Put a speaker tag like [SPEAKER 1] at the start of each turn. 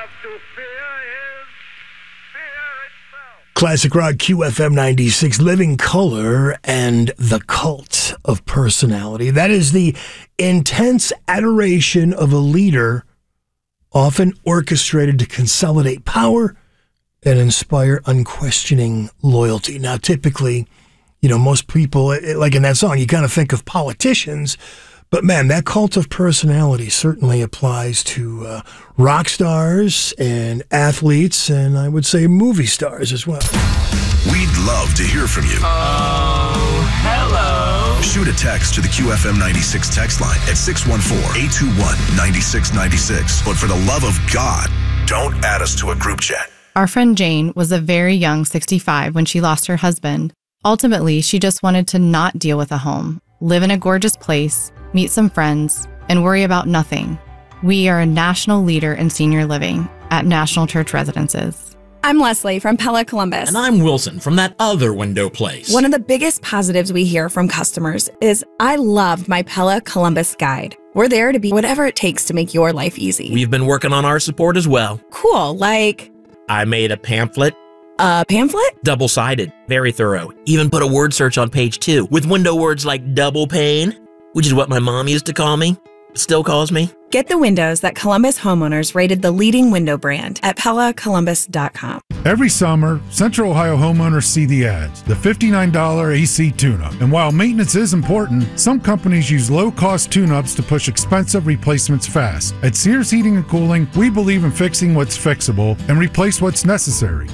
[SPEAKER 1] to fear is fear itself.
[SPEAKER 2] Classic Rock QFM 96, Living Color and the Cult of Personality. That is the intense adoration of a leader, often orchestrated to consolidate power and inspire unquestioning loyalty. Now, typically, most people, like in that song, you kind of think of politicians, but man, that cult of personality certainly applies to rock stars and athletes, and I would say movie stars as well.
[SPEAKER 3] We'd love to hear from you.
[SPEAKER 4] Oh, hello.
[SPEAKER 3] Shoot a text to the QFM 96 text line at 614-821-9696. But for the love of God, don't add us to a group chat.
[SPEAKER 5] Our friend Jane was a very young 65 when she lost her husband. Ultimately, she just wanted to not deal with a home, live in a gorgeous place, meet some friends, and worry about nothing. We are a national leader in senior living at National Church Residences.
[SPEAKER 6] I'm Leslie from Pella Columbus.
[SPEAKER 4] And I'm Wilson from that other window place.
[SPEAKER 6] One of the biggest positives we hear from customers is, I loved my Pella Columbus guide. We're there to be whatever it takes to make your life easy.
[SPEAKER 4] We've been working on our support as well.
[SPEAKER 6] Cool, like...
[SPEAKER 4] I made a pamphlet.
[SPEAKER 6] A pamphlet?
[SPEAKER 4] Double-sided, very thorough. Even put a word search on page 2 with window words like double pane, which is what my mom used to call me, still calls me.
[SPEAKER 6] Get the windows that Columbus homeowners rated the leading window brand at PellaColumbus.com.
[SPEAKER 7] Every summer, Central Ohio homeowners see the ads, the $59 AC tune-up. And while maintenance is important, some companies use low-cost tune-ups to push expensive replacements fast. At Sears Heating and Cooling, we believe in fixing what's fixable and replace what's necessary.